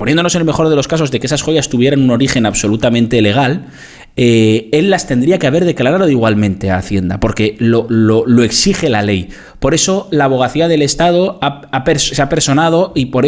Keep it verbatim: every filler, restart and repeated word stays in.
poniéndonos en el mejor de los casos de que esas joyas tuvieran un origen absolutamente legal, eh, él las tendría que haber declarado igualmente a Hacienda, porque lo, lo, lo exige la ley. Por eso la abogacía del Estado ha, ha pers- se ha personado y por